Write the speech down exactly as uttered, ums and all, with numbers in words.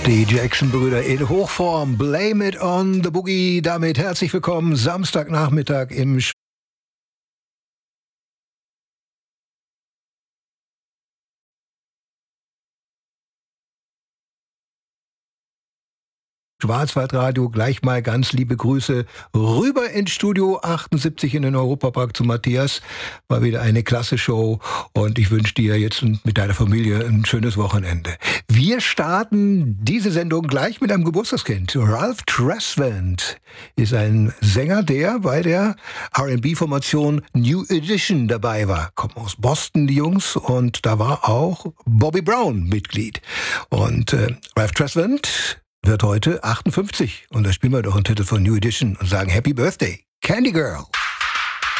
Die Jackson-Brüder in Hochform, Blame It on the Boogie. Damit herzlich willkommen, Samstagnachmittag im Schwarzwaldradio. Gleich mal ganz liebe Grüße rüber ins Studio achtundsiebzig in den Europapark zu Matthias. War wieder eine klasse Show und ich wünsche dir jetzt mit deiner Familie ein schönes Wochenende. Wir starten diese Sendung gleich mit einem Geburtstagskind. Ralph Tresvant ist ein Sänger, der bei der R and B-Formation New Edition dabei war. Kommen aus Boston, die Jungs, und da war auch Bobby Brown Mitglied. Und äh, Ralph Tresvant wird heute achtundfünfzig. Und da spielen wir doch einen Titel von New Edition und sagen Happy Birthday, Candy Girl.